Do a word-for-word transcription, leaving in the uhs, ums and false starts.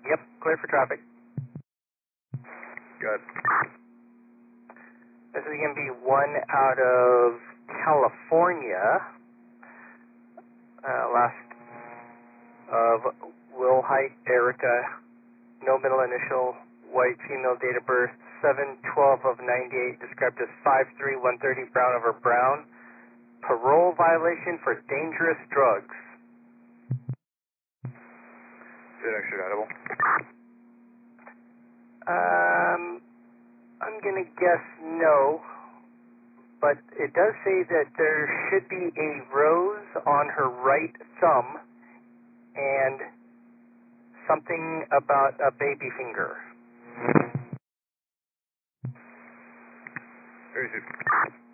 Yep, clear for traffic. Good. This is going to be one out of California. Uh, last of Will Height, Erica, no middle initial, white, female, date of birth, seven twelve of ninety-eight, described as five three, one thirty, brown over brown. Parole violation for dangerous drugs. Is it extraditable? Um, I'm going to guess no, but it does say that there should be a rose on her right thumb and something about a baby finger. thirty-two.